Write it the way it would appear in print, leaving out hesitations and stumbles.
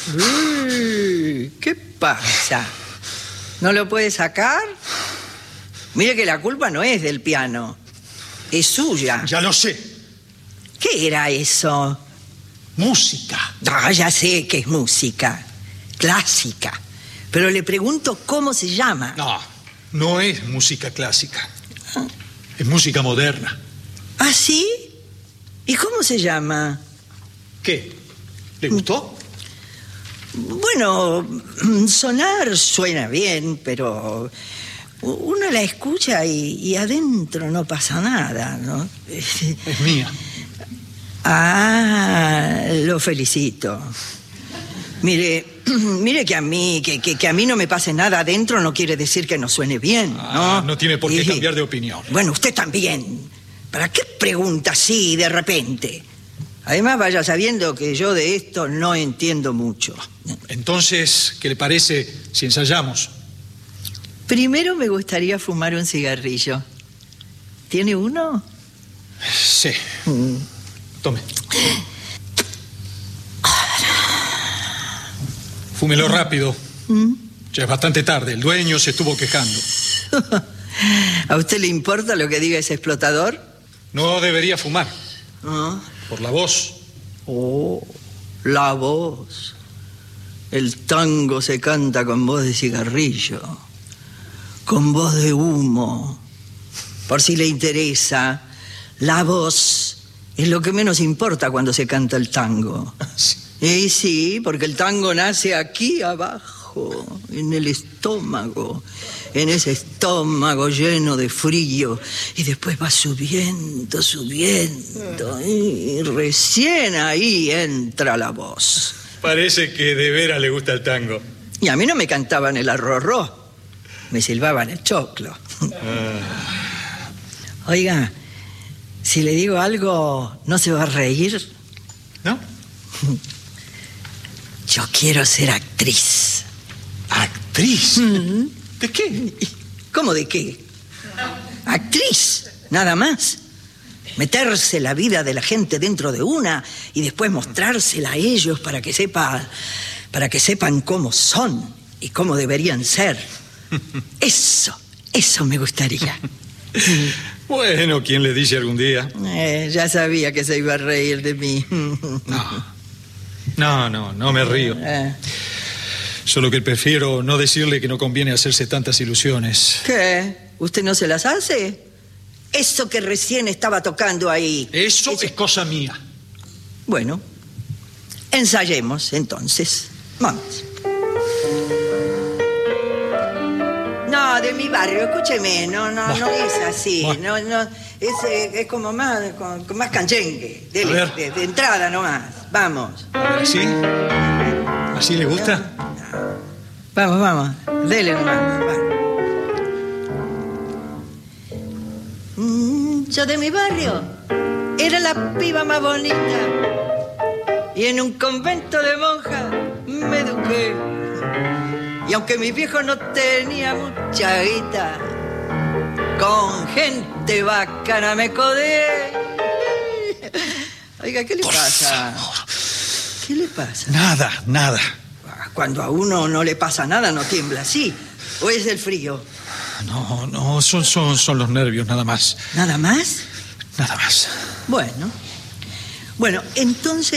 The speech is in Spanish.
¿Qué pasa? ¿No lo puede sacar? Mire que la culpa no es del piano. Es suya. Ya lo sé. ¿Qué era eso? Música. Ah, ya sé que es música. Clásica. Pero le pregunto cómo se llama. No, no es música clásica. Es música moderna. ¿Ah, sí? ¿Y cómo se llama? ¿Qué? ¿Le gustó? Bueno, sonar suena bien, pero uno la escucha y adentro no pasa nada, ¿no? Es mía. Ah, lo felicito. Mire que a mí no me pase nada adentro no quiere decir que no suene bien, ¿no? No tiene por qué cambiar de opinión. Bueno, usted también. ¿Para qué pregunta así de repente? Además, vaya sabiendo que yo de esto no entiendo mucho. Entonces, ¿qué le parece si ensayamos? Primero me gustaría fumar un cigarrillo. ¿Tiene uno? Sí. Tome. Fúmelo rápido. Ya es bastante tarde. El dueño se estuvo quejando. ¿A usted le importa lo que diga ese explotador? No debería fumar. ¿No? Por la voz. Oh, la voz. El tango se canta con voz de cigarrillo, con voz de humo. Por si le interesa, la voz es lo que menos importa cuando se canta el tango. Sí. Y sí, porque el tango nace aquí abajo, en el estómago, en ese estómago lleno de frío, y después va subiendo, subiendo, y recién ahí entra la voz. Parece que de veras le gusta el tango. Y a mí no me cantaban el arrorró, me silbaban el choclo. Oiga, si le digo algo, ¿no se va a reír? ¿No? Yo quiero ser actriz. ¿Actriz? ¿De qué? ¿Cómo de qué? Actriz, nada más. Meterse la vida de la gente dentro de una y después mostrársela a ellos para que sepan cómo son y cómo deberían ser. Eso me gustaría. Bueno, ¿quién le dice algún día? Ya sabía que se iba a reír de mí. No me río. Solo que prefiero no decirle que no conviene hacerse tantas ilusiones. ¿Qué? ¿Usted no se las hace? Eso que recién estaba tocando ahí. Eso es cosa mía. Bueno, ensayemos entonces. Vamos. No, de mi barrio, escúcheme, no es así. No, es como más, con más canchengue. Dele, de entrada nomás. Vamos. A ver, ¿así? ¿Así le gusta? Vamos. Dele nomás. Yo de mi barrio era la piba más bonita. Y en un convento de monjas me eduqué. Y aunque mi viejo no tenía mucha guita, con gente bacana me codé. Oiga, ¿qué le pasa? ¿Qué le pasa? Nada. Cuando a uno no le pasa nada, no tiembla así. ¿O es el frío? No, son los nervios, nada más. ¿Nada más? Nada más. Bueno, entonces...